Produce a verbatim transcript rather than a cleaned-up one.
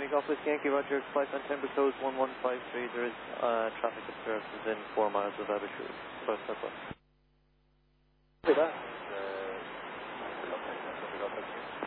Golf Whiskey Yankee, Roger, flight on Timber Code one one five three, there is uh, traffic observed within four miles of Aberystwyth, south southwest. Copy that. Uh,